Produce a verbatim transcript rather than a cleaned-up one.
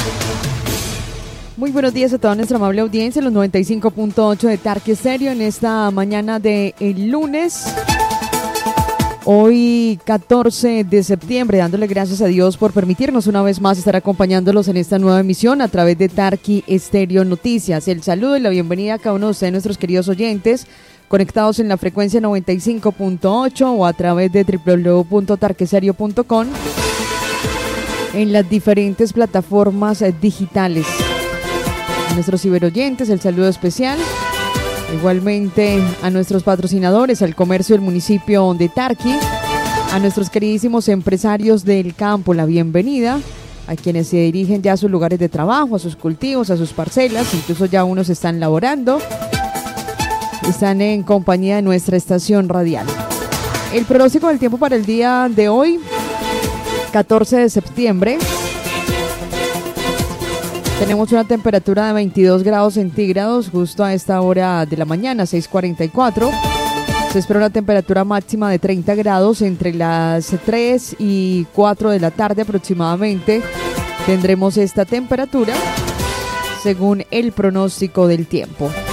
Muy buenos días a toda nuestra amable audiencia, los noventa y cinco punto ocho de Tarque Estéreo en esta mañana de el lunes. Hoy catorce de septiembre, dándole gracias a Dios por permitirnos una vez más estar acompañándolos en esta nueva emisión a través de Tarque Estéreo Noticias. El saludo y la bienvenida a cada uno de ustedes, nuestros queridos oyentes, conectados en la frecuencia noventa y cinco punto ocho o a través de doble u doble u doble u punto tarqueserio punto com en las diferentes plataformas digitales. A nuestros ciberoyentes, el saludo especial. Igualmente a nuestros patrocinadores, al comercio del municipio de Tarqui, a nuestros queridísimos empresarios del campo, la bienvenida, a quienes se dirigen ya a sus lugares de trabajo, a sus cultivos, a sus parcelas, incluso ya unos están laborando, están en compañía de nuestra estación radial. El pronóstico del tiempo para el día de hoy, catorce de septiembre. Tenemos una temperatura de veintidós grados centígrados justo a esta hora de la mañana, seis cuarenta y cuatro. Se espera una temperatura máxima de treinta grados entre las tres y cuatro de la tarde aproximadamente. Tendremos esta temperatura según el pronóstico del tiempo.